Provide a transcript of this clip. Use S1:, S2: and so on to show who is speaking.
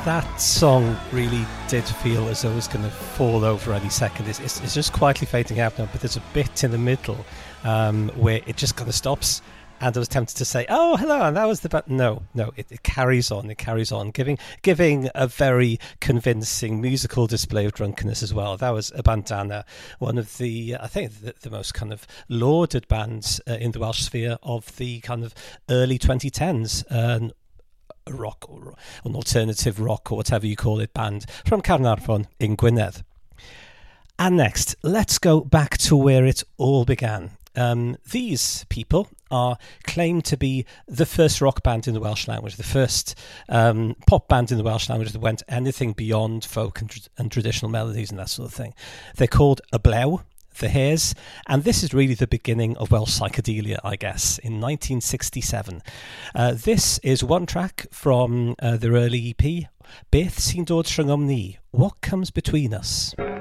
S1: That song really did feel as though it was going to fall over any second. It's just quietly fading out now, but there's a bit in the middle where it just kind of stops. And I was tempted to say, "Oh, hello," and that was the bit. No, it carries on. It carries on, giving a very convincing musical display of drunkenness as well. That was a Bandana, one of the, I think, the most kind of lauded bands in the Welsh sphere of the kind of early 2010s. Rock or an alternative rock or whatever you call it band from Caernarfon in Gwynedd. And next, let's go back to where it all began. These people are claimed to be the first rock band in the Welsh language, the first pop band in the Welsh language that went anything beyond folk and traditional melodies and that sort of thing. They're called Y Blew, the Hares, and this is really the beginning of Welsh psychedelia, I guess, in 1967. This is one track from their early EP, Beth sy'n dod rhyngom ni, What Comes Between Us.